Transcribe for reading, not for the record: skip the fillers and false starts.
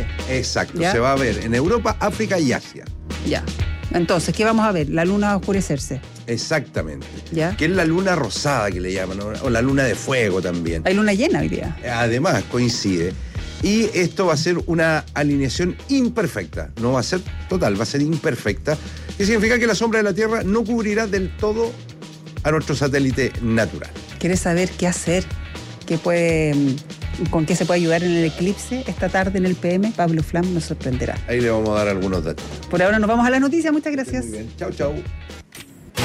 eclipse. Exacto, ¿Ya? se va a ver en Europa, África y Asia. Ya. Entonces, ¿qué vamos a ver? La luna va a oscurecerse. Exactamente. ¿Ya? Que es la luna rosada que le llaman, ¿no? O la luna de fuego también. Hay luna llena hoy día. Además, coincide. Y esto va a ser una alineación imperfecta. No va a ser total, va a ser imperfecta. Que significa que la sombra de la Tierra no cubrirá del todo a nuestro satélite natural. ¿Quieres saber qué hacer? ¿Con qué se puede ayudar en el eclipse esta tarde en el PM? Pablo Flam nos sorprenderá. Ahí le vamos a dar algunos datos. Por ahora nos vamos a la noticia. Muchas gracias. Muy bien. Chau, chau.